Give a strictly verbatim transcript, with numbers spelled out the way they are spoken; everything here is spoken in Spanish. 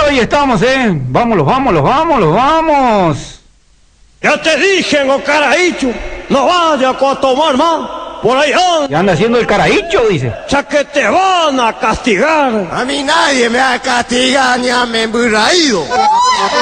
hoy estamos, ¿eh? Vámonos, vámonos, vámonos, vamos. Ya te dije, no caraícho, no vaya a tomar más. Por ahí anda. Ya anda haciendo el caraícho, dice. Ya que te van a castigar. A mí nadie me ha castigado ni ha me emburraído.